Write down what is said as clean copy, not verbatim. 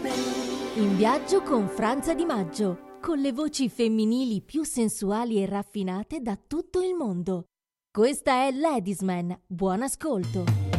In viaggio con Franza Di Maggio, con le voci femminili più sensuali e raffinate da tutto il mondo. Questa è Ladies Man. Buon ascolto.